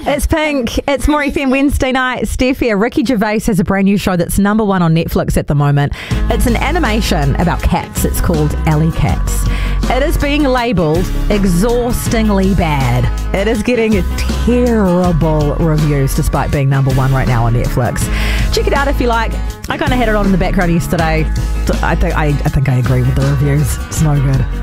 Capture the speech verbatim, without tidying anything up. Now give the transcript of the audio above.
It's Pink. It's More F M Wednesday night. Steph here. Ricky Gervais has a brand new show that's number one on Netflix at the moment. It's an animation about cats. It's called Alley Cats. It is being labelled exhaustingly bad. It is getting terrible reviews despite being number one right now on Netflix. Check it out if you like. I kind of had it on in the background yesterday. I think I, I think I agree with the reviews. It's no good.